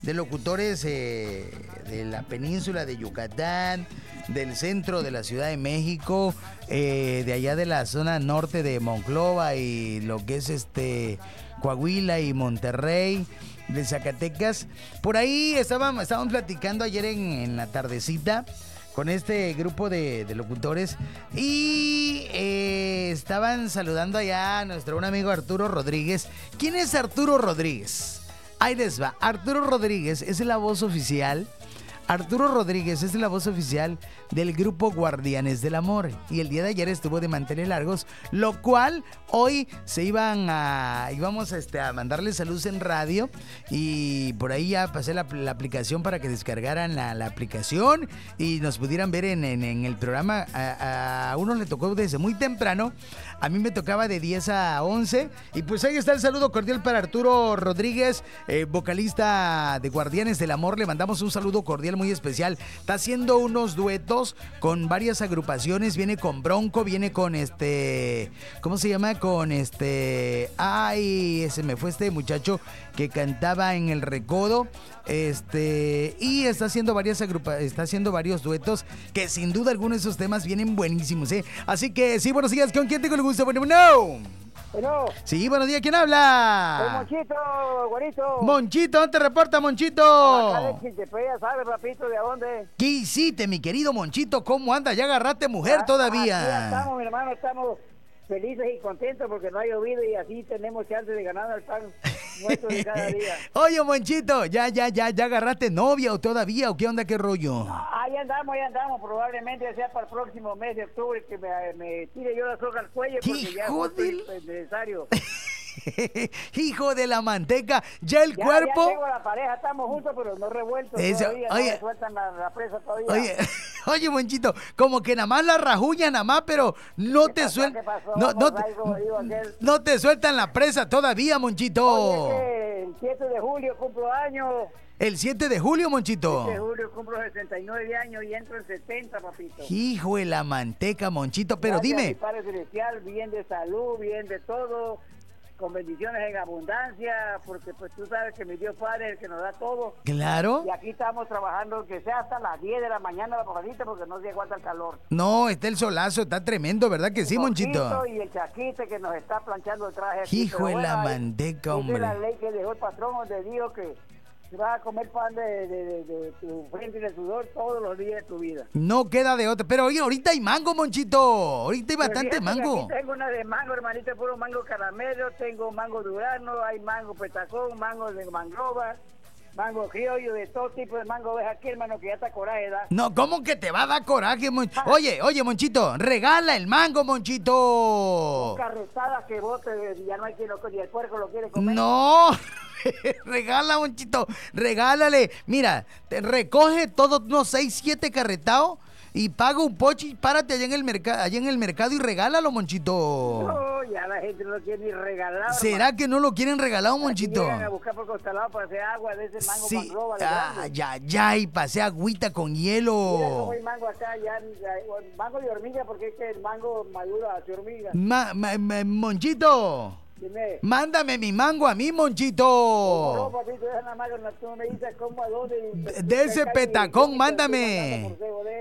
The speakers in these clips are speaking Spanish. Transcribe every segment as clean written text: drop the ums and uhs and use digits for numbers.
de locutores de la península de Yucatán, del centro de la Ciudad de México, de allá de la zona norte de Monclova y lo que es Coahuila y Monterrey, de Zacatecas. Por ahí estábamos platicando ayer en la tardecita con este grupo de locutores y estaban saludando allá a nuestro un amigo Arturo Rodríguez. ¿Quién es Arturo Rodríguez? Ahí les va. Arturo Rodríguez es la voz oficial. Arturo Rodríguez es la voz oficial del grupo Guardianes del Amor y el día de ayer estuvo de mantener largos, lo cual hoy íbamos a mandarle saludos en radio y por ahí ya pasé la aplicación para que descargaran la aplicación y nos pudieran ver en el programa. A uno le tocó desde muy temprano, a mí me tocaba de 10 a 11 y pues ahí está el saludo cordial para Arturo Rodríguez, vocalista de Guardianes del Amor. Le mandamos un saludo cordial muy especial. Está haciendo unos duetos con varias agrupaciones. Viene con Bronco, viene con ¿cómo se llama? Con ay, se me fue este muchacho que cantaba en El Recodo. Y está haciendo varios duetos que sin duda algunos de esos temas vienen buenísimos, ¿eh? Así que sí, buenos días. ¿Con quién tengo el gusto? Bueno. Bueno. Sí, buenos días. ¿Quién habla? Soy Monchito, güerito. Monchito, ¿dónde te reporta, Monchito? Acá de Quintepec, ¿sabes, papito, de dónde? ¿Qué hiciste, mi querido Monchito? ¿Cómo andas? ¿Ya agarraste mujer todavía? Aquí estamos, mi hermano, estamos felices y contentos porque no ha llovido y así tenemos chance de ganar el pan nuestro de cada día. Oye, Monchito, ¿ya agarraste novia o todavía? ¿O qué onda, qué rollo? Ahí andamos, probablemente sea para el próximo mes de octubre que me tire yo la soga al cuello porque ya es necesario. Hijo de la manteca, ya el cuerpo. Ya tengo la pareja, estamos juntos, pero no revueltos todavía, no me sueltan la presa todavía. Oye, Monchito, como que nada más la rajuña nada más, pero no te sueltan. No te sueltan la presa todavía, Monchito. Oye, el 7 de julio cumplo años. El 7 de julio, Monchito. El 7 de julio cumplo 69 años y entro en 70, papito. Hijo de la manteca, Monchito, pero gracias dime. A mi Padre Celestial, bien de salud, bien de todo, con bendiciones en abundancia, porque pues tú sabes que mi Dios Padre es el que nos da todo. Claro. Y aquí estamos trabajando que sea hasta las 10 de la mañana la papadita porque no se aguanta el calor. No, está el solazo, está tremendo, ¿verdad que sí, Monchito? Y el chaquite que nos está planchando el traje. Hijo de la manteca, hombre. Es la ley que dejó el patrón donde dijo que vas a comer pan de tu frente y de sudor todos los días de tu vida. No queda de otra. Pero oye, ahorita hay mango, Monchito. Ahorita hay bastante mango. Aquí tengo una de mango, hermanito, puro mango caramelo. Tengo mango durazno, hay mango petacón, mango de mangrova, mango criollo, de todo tipo de mango ves aquí, hermano, que ya está coraje, ¿da? No, ¿cómo que te va a dar coraje, Monchito? Oye, Monchito, regala el mango, Monchito. Carretada que bote, ya no hay quien y el puerco lo quiere comer. No. Regala, Monchito, regálale. Mira, recoge todos unos 6, 7 carretados y paga un pochi y párate allá en el mercado y regálalo, Monchito. No, ya la gente no quiere ni regalar. ¿Será hermano que no lo quieren regalado, Monchito? Llegan a buscar por Costalado para hacer agua de ese mango mangrova. Y pasé agüita con hielo. Mira cómo hay mango acá, mango de hormiga, porque es que el mango madura hacia hormiga. Monchito. Dime. Mándame mi mango a mí, Monchito. No, papito, tú me dices cómo, a dónde. De ese petacón, mándame.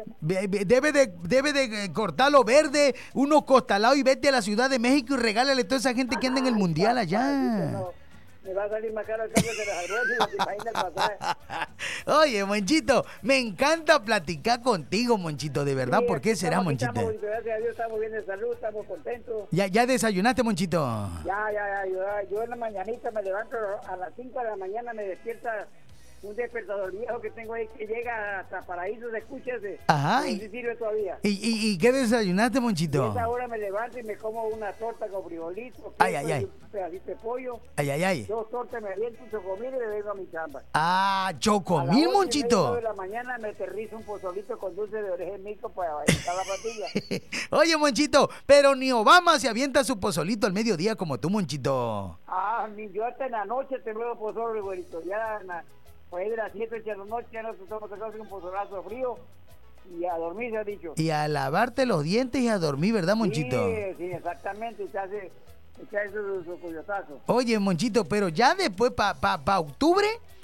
Debe de cortarlo verde, uno costalado y vete a la Ciudad de México y regálale a toda esa gente que anda en el mundial allá. Me va a salir más caro el cambio que las arroces y imagina el pasaje. Oye, Monchito, me encanta platicar contigo, Monchito, de verdad. ¿Por qué será, Monchito? Gracias a Dios estamos bien de salud, estamos contentos. ¿Ya desayunaste, Monchito? Ya. Yo en la mañanita me levanto a las 5 de la mañana, me despierta un despertador viejo que tengo ahí que llega hasta Paraíso, ¿se escucha ese? Ajá. Sí sirve todavía. ¿Y qué desayunaste, Monchito? A esa hora me levanto y me como una torta con frijolitos, un pedacito de pollo. Ay. 2 tortas, me aviento un chocomil y me vengo a mi chamba. Chocomil, Monchito. A las 8:30 de la mañana me aterrizo un pozolito con dulce de oreja de mico para bailar la patilla. Oye, Monchito, pero ni Obama se avienta su pozolito al mediodía como tú, Monchito. Yo hasta en la noche te nuevo pozole, güerito. Ya pues de las 7 de la noche ya nos estamos sacando un pozolazo frío y a dormir, se ha dicho. Y a lavarte los dientes y a dormir, ¿verdad, Monchito? Sí, exactamente, se hace su coyotazo. Oye, Monchito, pero ya después, para octubre,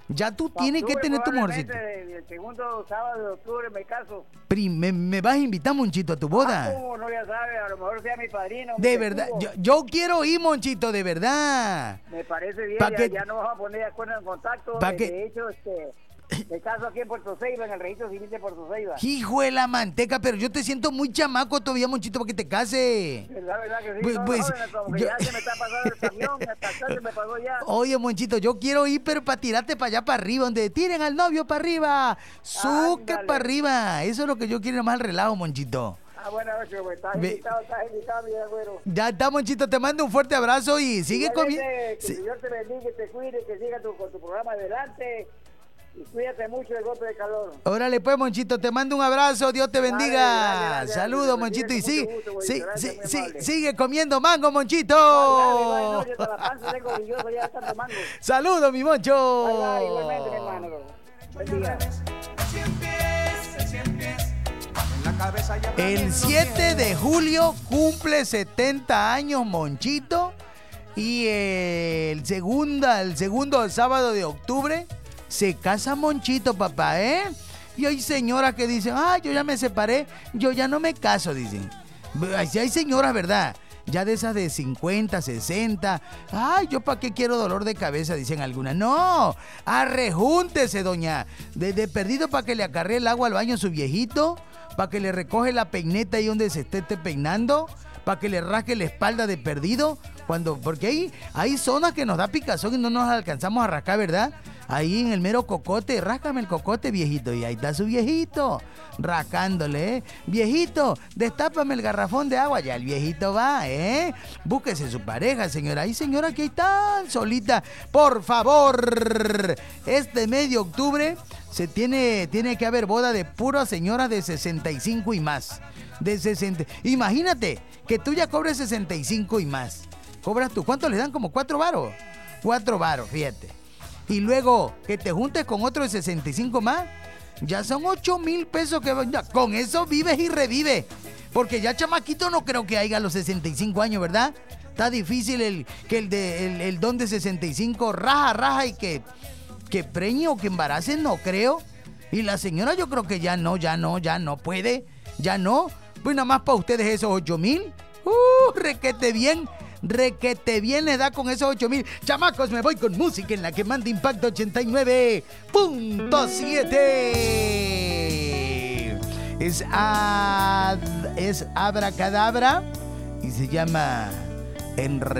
Ya tú tienes que tener tu mujercito. El segundo sábado de octubre me caso. ¿Me vas a invitar, Monchito, a tu boda? ¿Cómo? No, ya sabes, a lo mejor sea mi padrino. De verdad, yo quiero ir, Monchito, de verdad. Me parece bien, ya nos vamos a poner de acuerdo en contacto. De hecho, me caso aquí en Puerto Ceiba, en el registro civil de Puerto Ceiba. Hijo de la manteca, pero yo te siento muy chamaco todavía, Monchito, para que te case. La verdad que sí, como que ya se me está pasando el camión, se me pasó ya. Oye, Monchito, yo quiero ir, pero para tirarte para allá, para arriba, donde tiren al novio para arriba. Suque para arriba. Eso es lo que yo quiero, más el relajo, Monchito. Buenas noches, güey. Estás invitado, mi agüero. Ya está, Monchito, te mando un fuerte abrazo y sigue comiendo. Que Dios te bendiga, te cuide, que siga con tu programa adelante. Y cuídate mucho del golpe de calor. Órale, pues, Monchito, te mando un abrazo, Dios te bendiga. Dale. Saludos, Monchito, y sigue comiendo mango, Monchito. Saludos, mi Moncho. Igualmente, mi hermano. Buen día. El 7 de julio cumple 70 años Monchito y el segundo sábado de octubre se casa Monchito, papá, ¿eh? Y hay señoras que dicen, yo ya me separé, yo ya no me caso, dicen. Si hay señoras, ¿verdad? Ya de esas de 50, 60. ¿Yo para qué quiero dolor de cabeza? Dicen algunas. No, arrejúntese, doña. De perdido para que le acarree el agua al baño a su viejito, para que le recoge la peineta ahí donde se esté peinando, para que le rasque la espalda de perdido. Porque hay zonas que nos da picazón y no nos alcanzamos a rascar, ¿verdad? Ahí en el mero cocote, ráscame el cocote, viejito. Y ahí está su viejito, rascándole, ¿eh? Viejito, destápame el garrafón de agua. Ya el viejito va, ¿eh? Búsquese su pareja, señora. Ay, señora, que ahí tan solita. Por favor, este mes de octubre tiene que haber boda de puras señoras de 65 y más. De 60. Imagínate que tú ya cobres 65 y más. Cobras tú. ¿Cuánto les dan? Como 4 varos. 4 varos, fíjate. Y luego que te juntes con otro de 65 más, ya son 8,000 pesos que ya, con eso vives y revives. Porque ya chamaquito no creo que haya a los 65 años, ¿verdad? Está difícil el don de 65 raja y que preñe o que embarace, no creo. Y la señora yo creo que ya no puede, ya no. Pues nada más para ustedes esos 8,000. Requete bien le da con esos 8,000. Chamacos, me voy con música en la que manda Impacto 89.7. Es Abracadabra y se llama